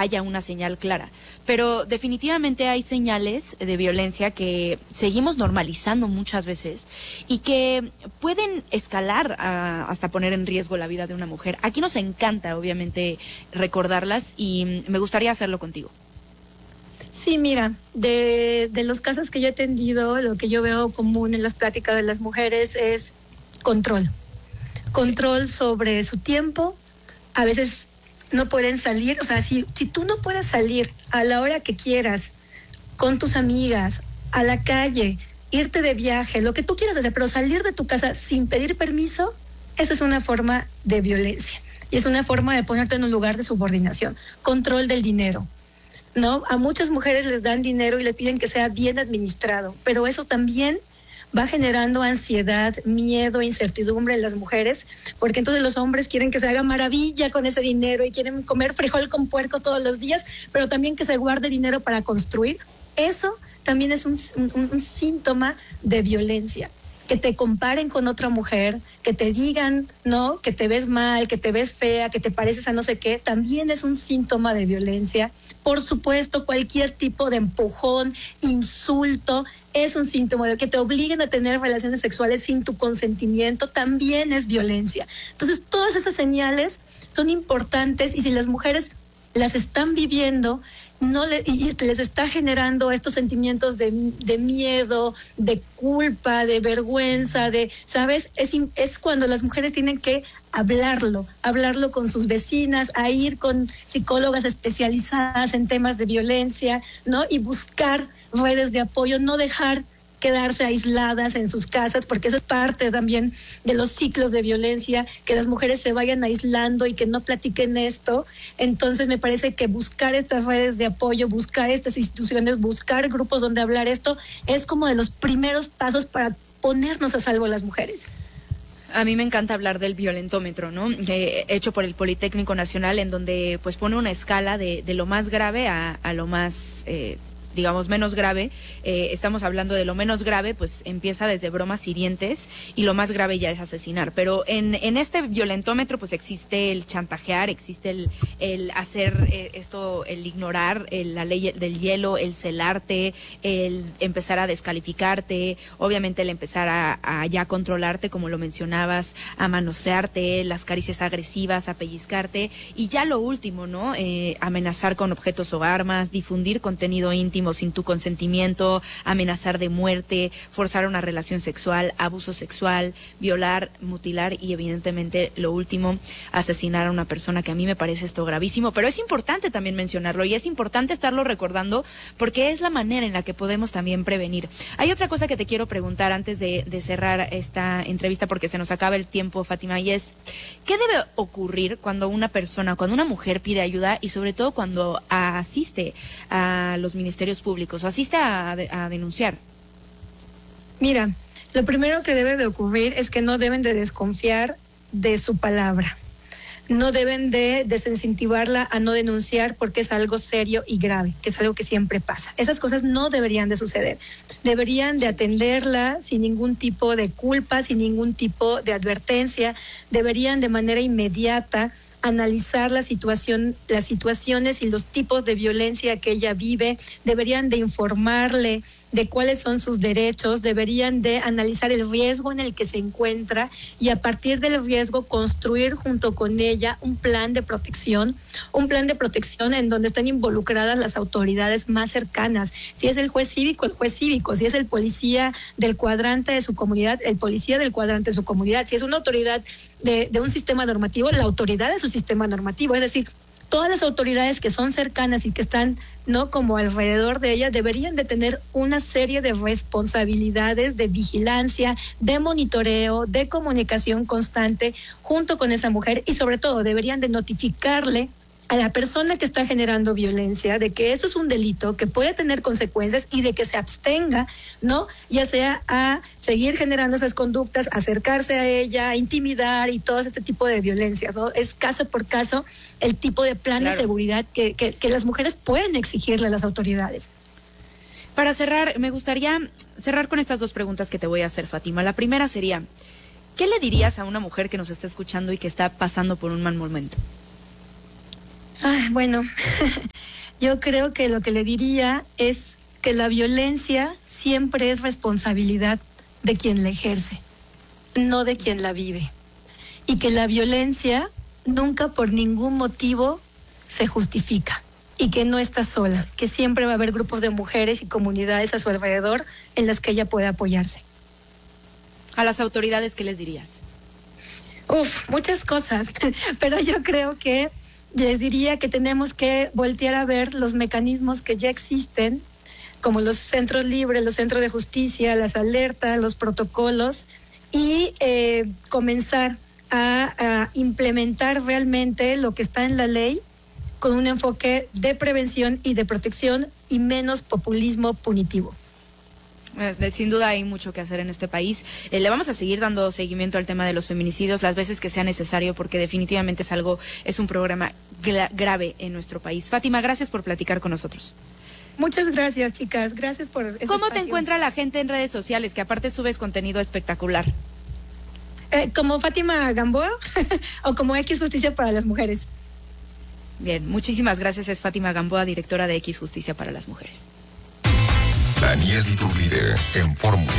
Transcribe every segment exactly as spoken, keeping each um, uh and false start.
haya una señal clara. Pero definitivamente hay señales de violencia que seguimos normalizando muchas veces y que pueden escalar a, hasta poner en riesgo la vida de una mujer. Aquí nos encanta, obviamente, recordarlas y me gustaría hacerlo contigo. Sí, mira, de, de los casos que yo he atendido, lo que yo veo común en las pláticas de las mujeres es control. Control sobre su tiempo. A veces no pueden salir, o sea, si, si tú no puedes salir a la hora que quieras, con tus amigas, a la calle, irte de viaje, lo que tú quieras hacer, pero salir de tu casa sin pedir permiso, esa es una forma de violencia. Y es una forma de ponerte en un lugar de subordinación. Control del dinero, ¿no? A muchas mujeres les dan dinero y les piden que sea bien administrado, pero eso también va generando ansiedad, miedo, incertidumbre en las mujeres, porque entonces los hombres quieren que se haga maravilla con ese dinero y quieren comer frijol con puerco todos los días, pero también que se guarde dinero para construir. Eso también es un, un, un síntoma de violencia. Que te comparen con otra mujer, que te digan, ¿no?, que te ves mal, que te ves fea, que te pareces a no sé qué, también es un síntoma de violencia. Por supuesto, cualquier tipo de empujón, insulto, es un síntoma de que te obliguen a tener relaciones sexuales sin tu consentimiento, también es violencia. Entonces, todas esas señales son importantes y si las mujeres las están viviendo, no le, y les está generando estos sentimientos de, de miedo, de culpa, de vergüenza, de, ¿sabes? Es, es cuando las mujeres tienen que hablarlo, hablarlo con sus vecinas, a ir con psicólogas especializadas en temas de violencia, ¿no? Y buscar redes de apoyo, no dejar quedarse aisladas en sus casas, porque eso es parte también de los ciclos de violencia, que las mujeres se vayan aislando y que no platiquen esto. Entonces me parece que buscar estas redes de apoyo, buscar estas instituciones, buscar grupos donde hablar esto, es como de los primeros pasos para ponernos a salvo las mujeres. A mí me encanta hablar del violentómetro, ¿no? Eh, hecho por el Politécnico Nacional, en donde pues pone una escala de, de lo más grave a, a lo más... Eh, digamos, menos grave. Eh, estamos hablando de lo menos grave, pues empieza desde bromas hirientes y lo más grave ya es asesinar. Pero en, en este violentómetro, pues existe el chantajear, existe el, el hacer eh, esto, el ignorar el, la ley del hielo, el celarte, el empezar a descalificarte, obviamente el empezar a, a ya controlarte, como lo mencionabas, a manosearte, las caricias agresivas, a pellizcarte y ya lo último, ¿no? Eh, amenazar con objetos o armas, difundir contenido íntimo sin tu consentimiento, amenazar de muerte, forzar una relación sexual, abuso sexual, violar, mutilar y evidentemente lo último, asesinar a una persona, que a mí me parece esto gravísimo, pero es importante también mencionarlo y es importante estarlo recordando porque es la manera en la que podemos también prevenir. Hay otra cosa que te quiero preguntar antes de, de cerrar esta entrevista porque se nos acaba el tiempo, Fátima, y es, ¿qué debe ocurrir cuando una persona, cuando una mujer pide ayuda y sobre todo cuando asiste a los ministerios públicos o asiste a, a denunciar? Mira, lo primero que debe de ocurrir es que no deben de desconfiar de su palabra. No deben de desincentivarla a no denunciar porque es algo serio y grave, que es algo que siempre pasa. Esas cosas no deberían de suceder. Deberían de atenderla sin ningún tipo de culpa, sin ningún tipo de advertencia. Deberían de manera inmediata analizar la situación, las situaciones y los tipos de violencia que ella vive, deberían de informarle de cuáles son sus derechos, deberían de analizar el riesgo en el que se encuentra y a partir del riesgo construir junto con ella un plan de protección, un plan de protección en donde están involucradas las autoridades más cercanas. Si es el juez cívico, el juez cívico, si es el policía del cuadrante de su comunidad, el policía del cuadrante de su comunidad, si es una autoridad de, de un sistema normativo, la autoridad de su sistema normativo, es decir, todas las autoridades que son cercanas y que están, ¿no?, como alrededor de ella, deberían de tener una serie de responsabilidades de vigilancia, de monitoreo, de comunicación constante junto con esa mujer y sobre todo deberían de notificarle a la persona que está generando violencia de que eso es un delito, que puede tener consecuencias y de que se abstenga, ¿no? Ya sea a seguir generando esas conductas, acercarse a ella, a intimidar y todo este tipo de violencias, ¿no? Es caso por caso el tipo de plan claro. de seguridad que, que, que las mujeres pueden exigirle a las autoridades. Para cerrar, me gustaría cerrar con estas dos preguntas que te voy a hacer, Fátima. La primera sería, ¿qué le dirías a una mujer que nos está escuchando y que está pasando por un mal momento? Ay, bueno, yo creo que lo que le diría es que la violencia siempre es responsabilidad de quien la ejerce, no de quien la vive. Y que la violencia nunca por ningún motivo se justifica. Y que no está sola, que siempre va a haber grupos de mujeres y comunidades a su alrededor en las que ella puede apoyarse. ¿A las autoridades qué les dirías? Uf, muchas cosas, pero yo creo que les diría que tenemos que voltear a ver los mecanismos que ya existen, como los centros libres, los centros de justicia, las alertas, los protocolos, y eh, comenzar a, a implementar realmente lo que está en la ley con un enfoque de prevención y de protección y menos populismo punitivo. Eh, sin duda hay mucho que hacer en este país. Eh, le vamos a seguir dando seguimiento al tema de los feminicidios las veces que sea necesario, porque definitivamente es algo, es un programa gra- grave en nuestro país. Fátima, gracias por platicar con nosotros. Muchas gracias, chicas. Gracias por ese ¿Cómo espacio. te encuentra la gente en redes sociales, que aparte subes contenido espectacular? Eh, como Fátima Gamboa o como X Justicia para las Mujeres. Bien, muchísimas gracias. Es Fátima Gamboa, directora de X Justicia para las Mujeres. Daniel Iturbide en Fórmula.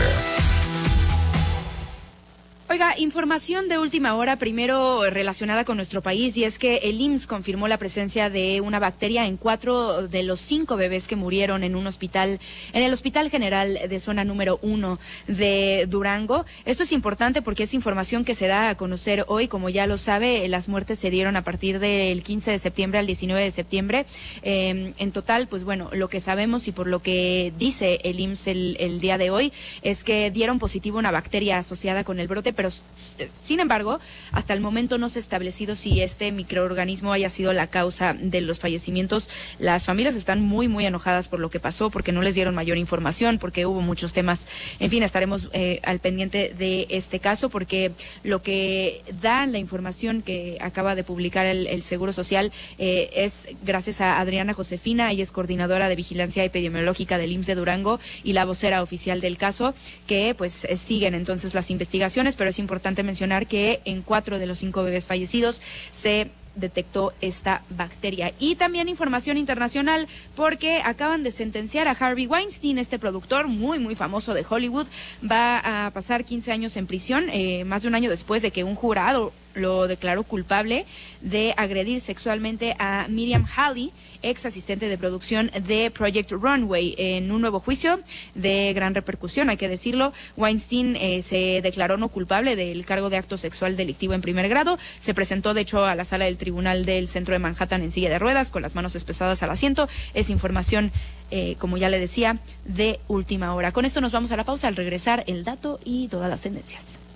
Oiga, información de última hora, primero relacionada con nuestro país, y es que el I M S S confirmó la presencia de una bacteria en cuatro de los cinco bebés que murieron en un hospital, en el Hospital General de Zona número uno de Durango. Esto es importante porque es información que se da a conocer hoy. Como ya lo sabe, las muertes se dieron a partir del quince de septiembre al diecinueve de septiembre. Eh, en total, pues bueno, lo que sabemos y por lo que dice el I M S S el, el día de hoy es que dieron positivo una bacteria asociada con el brote, pero sin embargo, hasta el momento no se ha establecido si este microorganismo haya sido la causa de los fallecimientos. Las familias están muy, muy enojadas por lo que pasó, porque no les dieron mayor información, porque hubo muchos temas. En fin, estaremos eh, al pendiente de este caso, porque lo que da la información que acaba de publicar el, el Seguro Social eh, es gracias a Adriana Josefina. Ella es coordinadora de vigilancia epidemiológica del I M S S de Durango y la vocera oficial del caso, que pues eh, siguen entonces las investigaciones, pero es importante mencionar que en cuatro de los cinco bebés fallecidos se detectó esta bacteria. Y también información internacional, porque acaban de sentenciar a Harvey Weinstein, este productor muy, muy famoso de Hollywood. Va a pasar quince años en prisión, eh, más de un año después de que un jurado lo declaró culpable de agredir sexualmente a Miriam Halley, ex asistente de producción de Project Runway. En un nuevo juicio de gran repercusión, hay que decirlo, Weinstein eh, se declaró no culpable del cargo de acto sexual delictivo en primer grado. Se presentó, de hecho, a la sala del tribunal del centro de Manhattan en silla de ruedas, con las manos espesadas al asiento. Es información, eh, como ya le decía, de última hora. Con esto nos vamos a la pausa. Al regresar, el dato y todas las tendencias.